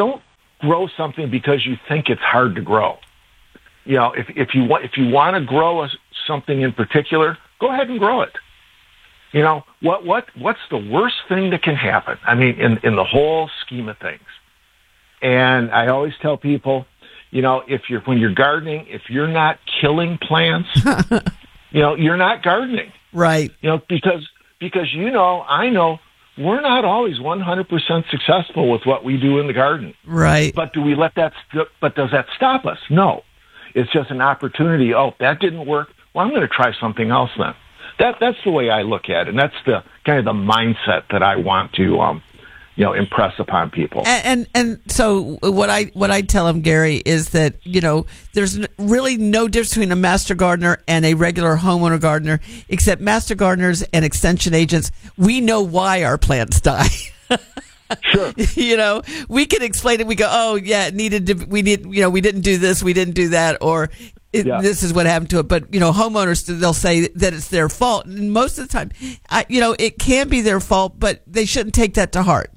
don't grow something because you think it's hard to grow. You know, if you want to grow something in particular, go ahead and grow it. You know, what's the worst thing that can happen? I mean, in the whole scheme of things. And I always tell people, you know, when you're gardening, if you're not killing plants, you know, you're not gardening. Right. You know, because I know we're not always 100% successful with what we do in the garden. Right. But does that stop us? No. It's just an opportunity. Oh, that didn't work. Well, I'm going to try something else then. That's the way I look at it, and that's the kind of the mindset that I want to impress upon people. And so what I tell them, Gary, is that, you know, there's really no difference between a master gardener and a regular homeowner gardener, except master gardeners and extension agents, we know why our plants die. Sure. You know, we can explain it. We go, oh yeah, we didn't do this, we didn't do that, or this is what happened to it. But, you know, homeowners, they'll say that it's their fault. And most of the time, it can be their fault, but they shouldn't take that to heart.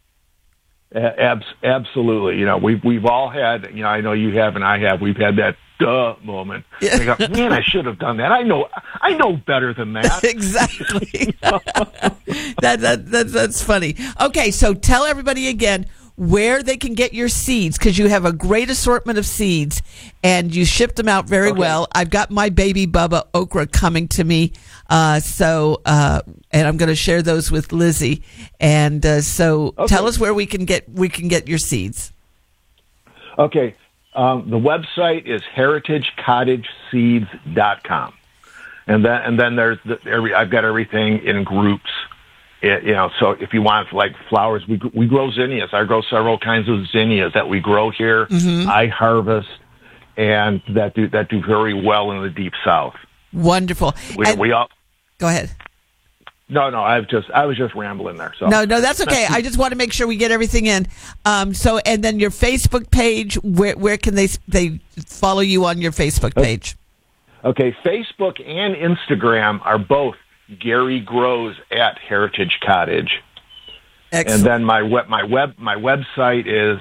Absolutely. You know, we've all had, you know, I know you have and I have, we've had that moment. Yeah. Go, man, I should have done that. I know better than that. Exactly. That's funny. Okay, so tell everybody again where they can get your seeds, because you have a great assortment of seeds and you ship them out very well. I've got my Baby Bubba okra coming to me, and I'm going to share those with Lizzie. And tell us where we can get your seeds. Okay, the website is heritagecottageseeds.com, and then there's I've got everything in groups. You know, so if you want like flowers, we grow zinnias. I grow several kinds of zinnias that we grow here. Mm-hmm. I harvest, and that do very well in the deep south. Wonderful. We all go ahead. No, I was just rambling there. So no, that's okay. I just want to make sure we get everything in. And then your Facebook page, where can they follow you on your Facebook page? Okay, Facebook and Instagram are both Gary Grows at Heritage Cottage. Excellent. And then my website is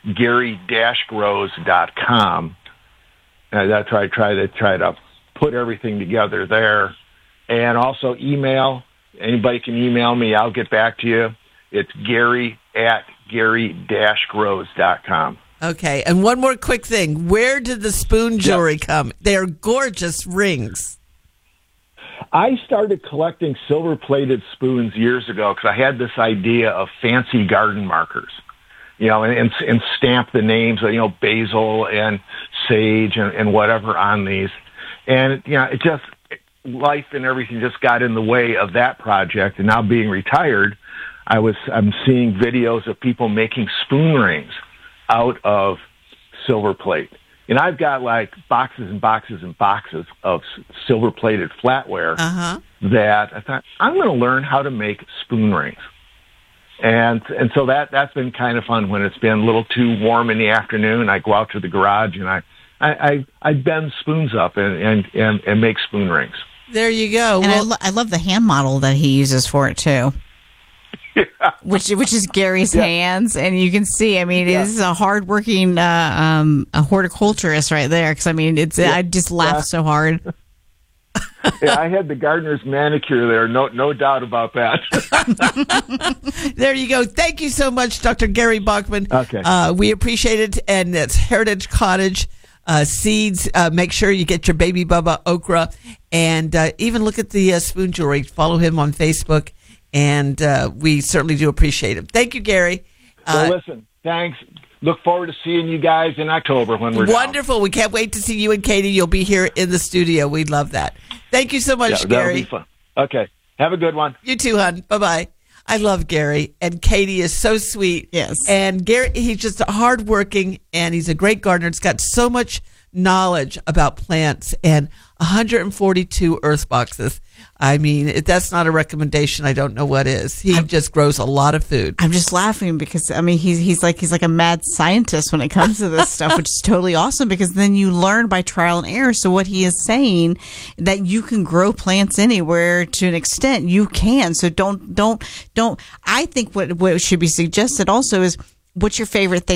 gary-grows.com. And that's where I try to put everything together there. And also email. Anybody can email me. I'll get back to you. It's gary@gary-grows.com. Okay. And one more quick thing. Where did the spoon jewelry come? They're gorgeous rings. I started collecting silver-plated spoons years ago because I had this idea of fancy garden markers, you know, and stamp the names of, you know, basil and sage and whatever on these. And, you know, life and everything just got in the way of that project. And now being retired, I'm seeing videos of people making spoon rings out of silver plate. And I've got like boxes and boxes and boxes of silver-plated flatware that I thought, I'm going to learn how to make spoon rings. And so that's been kind of fun when it's been a little too warm in the afternoon. I go out to the garage and I bend spoons up and make spoon rings. There you go. And I love the hand model that he uses for it too. Yeah. Which is Gary's hands, and you can see. I mean, this is a hardworking a horticulturist right there. Because I mean, I just laughed so hard. Yeah, I had the gardener's manicure there. No doubt about that. There you go. Thank you so much, Dr. Gary Bachman. Okay, we appreciate it, and it's Heritage Cottage seeds. Make sure you get your Baby Bubba okra, and even look at the spoon jewelry. Follow him on Facebook. And we certainly do appreciate it. Thank you, Gary. Well, listen, thanks. Look forward to seeing you guys in October when we're wonderful. Down. We can't wait to see you and Katie. You'll be here in the studio. We'd love that. Thank you so much, Gary. That'll be fun. Okay. Have a good one. You too, hon. Bye-bye. I love Gary, and Katie is so sweet. Yes. And Gary, he's just hardworking, and he's a great gardener. He's got so much knowledge about plants and 142 earth boxes. I mean, if that's not a recommendation, I don't know what is. He just grows a lot of food. I'm just laughing because I mean he's like a mad scientist when it comes to this stuff, which is totally awesome because then you learn by trial and error. So what he is saying that you can grow plants anywhere to an extent you can. So don't. I think what should be suggested also is what's your favorite thing